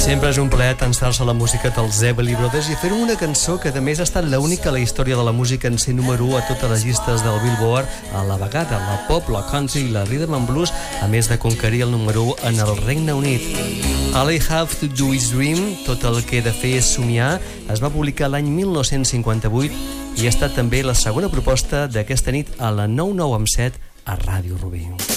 Sempre és un plaer tensar-se la música dels Everly Brothers i fer-ho una cançó que a més ha estat l'única a la història de la música en ser número 1 a totes les llistes del Billboard, a la vegada la pop, la country i la rhythm and blues, a més de conquerir el número 1 en el Regne Unit. All I Have to Do Is Dream, tot el que he de fer és somiar, es va publicar l'any 1958 i ha estat també la segona proposta d'aquesta nit a la 99.7 a Ràdio Rubí.